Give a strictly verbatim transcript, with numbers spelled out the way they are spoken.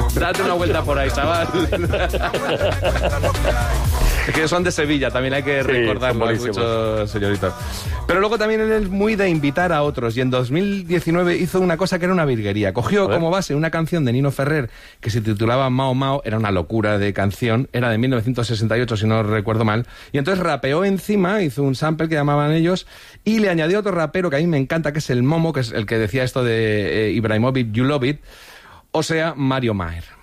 Date una vuelta por ahí, chaval. Es que son de Sevilla, también hay que sí, recordarlo, hay muchos señoritos. Pero luego también él es muy de invitar a otros, y en dos mil diecinueve hizo una cosa que era una virguería. Cogió como base una canción de Nino Ferrer que se titulaba Mao Mao, era una locura de canción, era de mil novecientos sesenta y ocho si no recuerdo mal, y entonces rapeó encima, hizo un sample que llamaban ellos, y le añadió otro rapero que a mí me encanta, que es el Momo, que es el que decía esto de eh, Ibrahimovic, You Love It, o sea, Mario Maer.